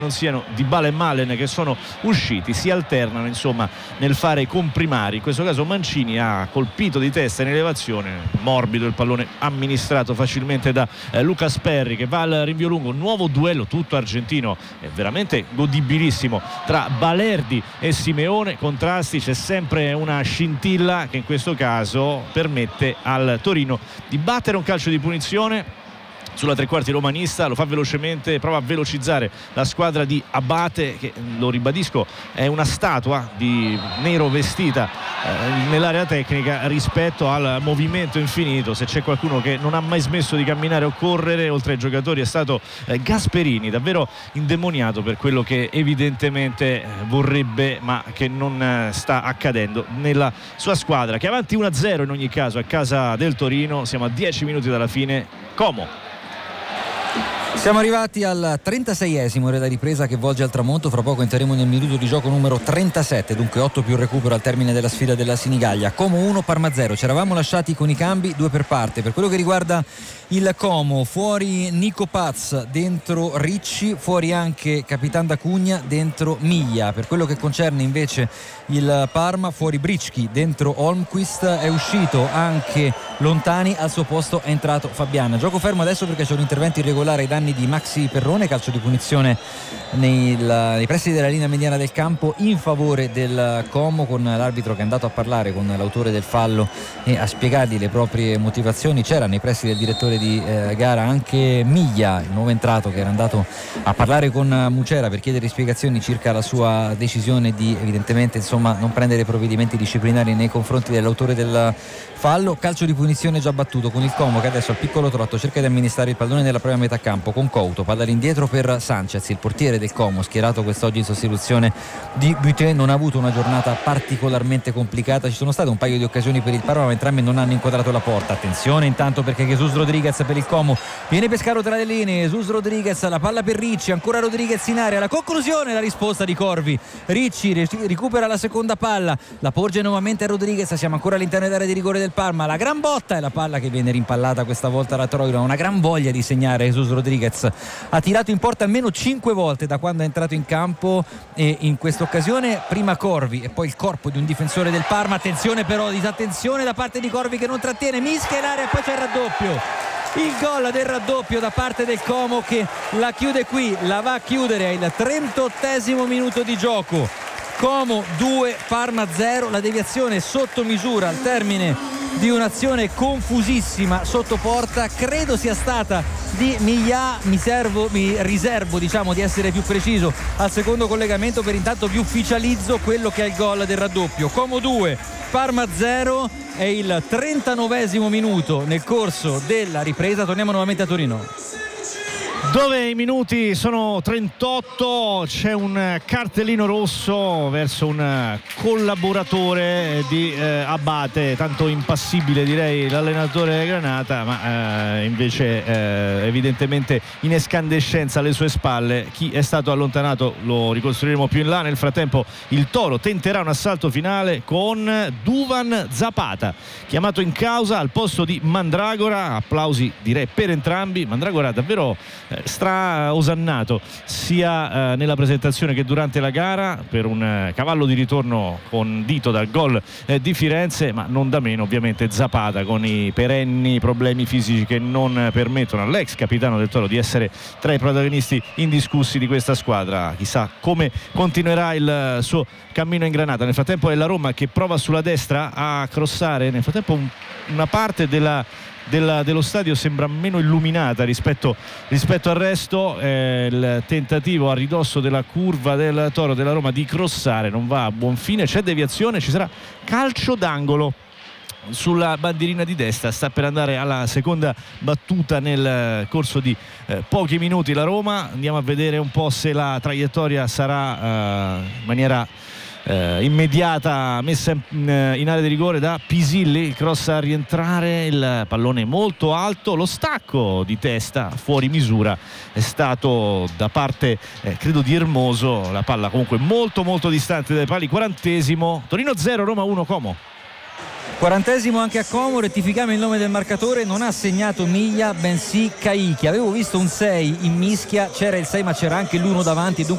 non siano Dybala e Malen che sono usciti, si alternano insomma nel fare i comprimari. In questo caso Mancini ha colpito di testa in elevazione, morbido il pallone amministrato facilmente da Lucas Perry, che va al rinvio lungo. Un nuovo duello tutto argentino, è veramente godibilissimo, tra Balerdi e Simeone. Contrasti, c'è sempre una scintilla che in questo caso permette al Torino di battere un calcio di punizione sulla tre quarti romanista. Lo fa velocemente, prova a velocizzare la squadra di Abate, che lo ribadisco è una statua di nero vestita nell'area tecnica rispetto al movimento infinito. Se c'è qualcuno che non ha mai smesso di camminare o correre oltre ai giocatori è stato Gasperini, davvero indemoniato per quello che evidentemente vorrebbe ma che non sta accadendo nella sua squadra, che è avanti 1-0 in ogni caso a casa del Torino. Siamo a 10 minuti dalla fine. Como. Siamo arrivati al 36esimo, ora la ripresa che volge al tramonto. Fra poco entreremo nel minuto di gioco numero 37, dunque 8 più recupero al termine della sfida della Sinigaglia. Como 1, Parma 0. Ci eravamo lasciati con i cambi, 2 per parte. Per quello che riguarda il Como, fuori Nico Paz, dentro Ricci, fuori anche Capitan D'Acugna, dentro Miglia. Per quello che concerne invece il Parma, fuori Bricchi, dentro Holmquist, è uscito anche Lontani, al suo posto è entrato Fabian. Gioco fermo adesso perché c'è un intervento irregolare ai danni di Maxi Perrone, calcio di punizione nei pressi della linea mediana del campo in favore del Como, con l'arbitro che è andato a parlare con l'autore del fallo e a spiegargli le proprie motivazioni. C'era nei pressi del direttore di gara anche Miglia, il nuovo entrato, che era andato a parlare con Mucera per chiedere spiegazioni circa la sua decisione di evidentemente insomma non prendere provvedimenti disciplinari nei confronti dell'autore del fallo. Calcio di punizione già battuto, con il Como che adesso al piccolo trotto cerca di amministrare il pallone nella propria metà campo con Couto, palla all'indietro per Sanchez, il portiere del Como schierato quest'oggi in sostituzione di Buté. Non ha avuto una giornata particolarmente complicata, ci sono state un paio di occasioni per il Parma ma entrambi non hanno inquadrato la porta. Attenzione intanto perché Jesus Rodriguez per il Como viene Pescaro tra le linee, Jesus Rodriguez, la palla per Ricci, ancora Rodriguez in area, la conclusione, la risposta di Corvi. Ricci recupera la seconda palla, la porge nuovamente a Rodriguez, siamo ancora all'interno dell'area di rigore del Parma, la gran botta e la palla che viene rimpallata questa volta da Troilo. Una gran voglia di segnare Jesus Rodriguez, ha tirato in porta almeno 5 volte da quando è entrato in campo e in questa occasione prima Corvi e poi il corpo di un difensore del Parma. Attenzione però, disattenzione da parte di Corvi che non trattiene, mischia in area e poi c'è il raddoppio. Il gol del raddoppio da parte del Como che la chiude qui, la va a chiudere al 38esimo minuto di gioco. Como 2, Parma 0, la deviazione sotto misura al termine di un'azione confusissima sotto porta, credo sia stata di Miglia. Mi riservo diciamo di essere più preciso al secondo collegamento, per intanto vi ufficializzo quello che è il gol del raddoppio. Como 2, Parma 0, è il 39esimo minuto nel corso della ripresa. Torniamo nuovamente a Torino, dove i minuti sono 38, c'è un cartellino rosso verso un collaboratore di Abate, tanto impassibile direi l'allenatore Granata, ma invece evidentemente in escandescenza alle sue spalle chi è stato allontanato lo ricostruiremo più in là. Nel frattempo il Toro tenterà un assalto finale con Duvan Zapata chiamato in causa al posto di Mandragora. Applausi direi per entrambi. Mandragora davvero stra-osannato sia nella presentazione che durante la gara, per un cavallo di ritorno condito dal gol di Firenze, ma non da meno ovviamente Zapata con i perenni problemi fisici che non permettono all'ex capitano del Toro di essere tra i protagonisti indiscussi di questa squadra. Chissà come continuerà il suo cammino in Granata. Nel frattempo è la Roma che prova sulla destra a crossare. Nel frattempo una parte dello stadio sembra meno illuminata rispetto al resto. Il tentativo a ridosso della curva del Toro della Roma di crossare non va a buon fine, c'è deviazione, ci sarà calcio d'angolo sulla bandierina di destra. Sta per andare alla seconda battuta nel corso di pochi minuti la Roma. Andiamo a vedere un po' se la traiettoria sarà in maniera immediata messa in area di rigore da Pisilli. Il cross a rientrare, il pallone molto alto, lo stacco di testa fuori misura è stato da parte credo di Hermoso. La palla comunque molto molto distante dai pali. 40esimo, Torino 0 Roma 1 Como. 40esimo anche a Como, rettifichiamo il nome del marcatore, non ha segnato Miglia bensì Caicchi. Avevo visto un 6 in mischia, c'era il 6 ma c'era anche l'1 davanti, dunque